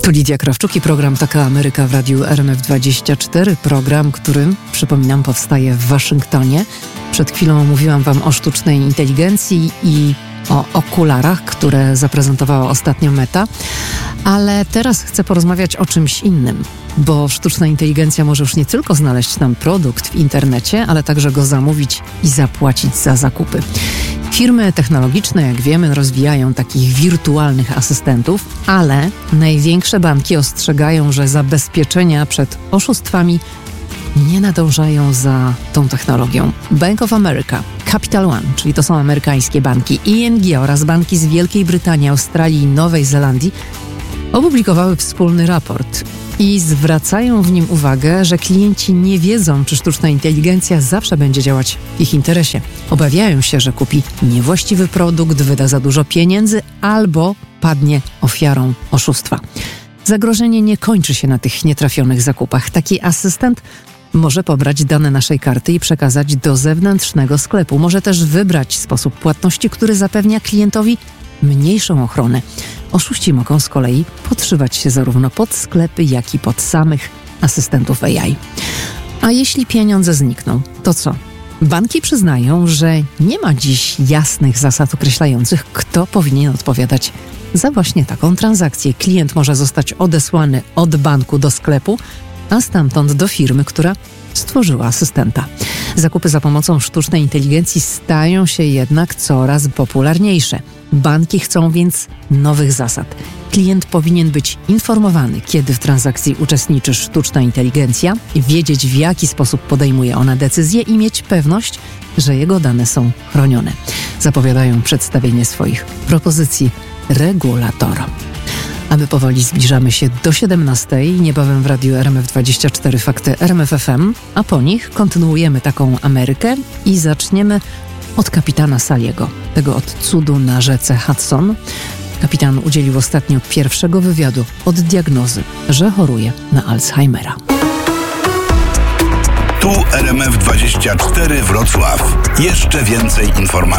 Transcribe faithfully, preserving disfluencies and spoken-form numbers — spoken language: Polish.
Tu Lidia Krawczuk i program Taka Ameryka w Radiu R M F dwadzieścia cztery. Program, który, przypominam, powstaje w Waszyngtonie. Przed chwilą mówiłam wam o sztucznej inteligencji i o okularach, które zaprezentowała ostatnio Meta. Ale teraz chcę porozmawiać o czymś innym, bo sztuczna inteligencja może już nie tylko znaleźć nam produkt w internecie, ale także go zamówić i zapłacić za zakupy. Firmy technologiczne, jak wiemy, rozwijają takich wirtualnych asystentów, ale największe banki ostrzegają, że zabezpieczenia przed oszustwami nie nadążają za tą technologią. Bank of America, Capital One, czyli to są amerykańskie banki, I N G oraz banki z Wielkiej Brytanii, Australii i Nowej Zelandii opublikowały wspólny raport i zwracają w nim uwagę, że klienci nie wiedzą, czy sztuczna inteligencja zawsze będzie działać w ich interesie. Obawiają się, że kupi niewłaściwy produkt, wyda za dużo pieniędzy albo padnie ofiarą oszustwa. Zagrożenie nie kończy się na tych nietrafionych zakupach. Taki asystent może pobrać dane naszej karty i przekazać do zewnętrznego sklepu. Może też wybrać sposób płatności, który zapewnia klientowi mniejszą ochronę. Oszuści mogą z kolei podszywać się zarówno pod sklepy, jak i pod samych asystentów A I. A jeśli pieniądze znikną, to co? Banki przyznają, że nie ma dziś jasnych zasad określających, kto powinien odpowiadać za właśnie taką transakcję. Klient może zostać odesłany od banku do sklepu, a stamtąd do firmy, która stworzyła asystenta. Zakupy za pomocą sztucznej inteligencji stają się jednak coraz popularniejsze. Banki chcą więc nowych zasad. Klient powinien być informowany, kiedy w transakcji uczestniczy sztuczna inteligencja, wiedzieć, w jaki sposób podejmuje ona decyzje i mieć pewność, że jego dane są chronione. Zapowiadają przedstawienie swoich propozycji regulatorom. A my powoli zbliżamy się do siedemnastej, niebawem w Radiu R M F dwadzieścia cztery Fakty R M F F M, a po nich kontynuujemy Taką Amerykę i zaczniemy od kapitana Saliego, tego od cudu na rzece Hudson. Kapitan udzielił ostatnio pierwszego wywiadu od diagnozy, że choruje na Alzheimera. Tu R M F dwadzieścia cztery Wrocław. Jeszcze więcej informacji.